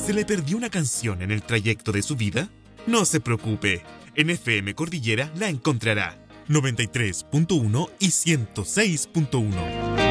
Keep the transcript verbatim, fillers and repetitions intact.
¿Se le perdió una canción en el trayecto de su vida? No se preocupe, en F M Cordillera la encontrará. noventa y tres punto uno y ciento seis punto uno.